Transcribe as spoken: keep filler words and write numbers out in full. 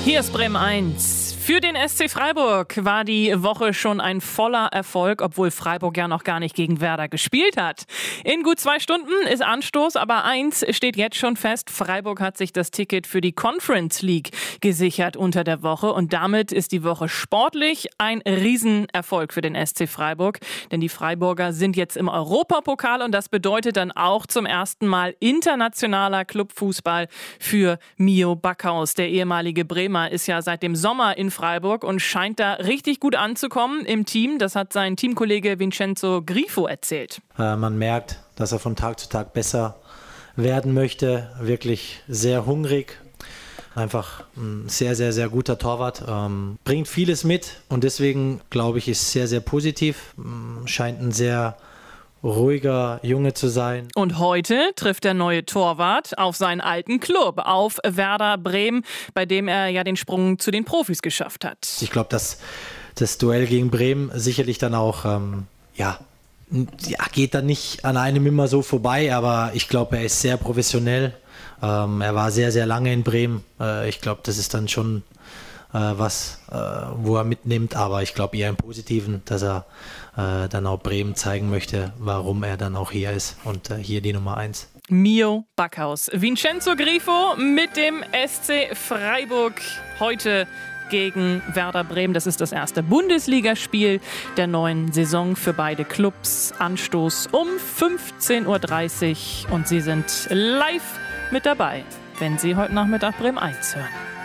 Hier ist Bremen eins. Für den S C Freiburg war die Woche schon ein voller Erfolg, obwohl Freiburg ja noch gar nicht gegen Werder gespielt hat. In gut zwei Stunden ist Anstoß, aber eins steht jetzt schon fest. Freiburg hat sich das Ticket für die Conference League gesichert unter der Woche und damit ist die Woche sportlich ein Riesenerfolg für den S C Freiburg. Denn die Freiburger sind jetzt im Europapokal und das bedeutet dann auch zum ersten Mal internationaler Clubfußball für Mio Backhaus. Der ehemalige Bremer ist ja seit dem Sommer in Freiburg und scheint da richtig gut anzukommen im Team. Das hat sein Teamkollege Vincenzo Grifo erzählt. Äh, man merkt, dass er von Tag zu Tag besser werden möchte. Wirklich sehr hungrig. Einfach ein sehr, sehr, sehr guter Torwart. Ähm, bringt vieles mit und deswegen, glaube ich, ist sehr, sehr positiv. Scheint ein sehr ruhiger Junge zu sein. Und heute trifft der neue Torwart auf seinen alten Club, auf Werder Bremen, bei dem er ja den Sprung zu den Profis geschafft hat. Ich glaube, dass das Duell gegen Bremen sicherlich dann auch, ähm, ja, ja, geht dann nicht an einem immer so vorbei, aber ich glaube, er ist sehr professionell. Ähm, er war sehr, sehr lange in Bremen. Äh, ich glaube, das ist dann schon äh, was, äh, wo er mitnimmt, aber ich glaube eher im Positiven, dass er äh, dann auch Bremen zeigen möchte, warum er dann auch hier ist und äh, hier die Nummer eins. Mio Backhaus. Vincenzo Grifo mit dem S C Freiburg heute gegen Werder Bremen. Das ist das erste Bundesligaspiel der neuen Saison für beide Clubs. Anstoß um fünfzehn Uhr dreißig und Sie sind live mit dabei, wenn Sie heute Nachmittag Bremen eins hören.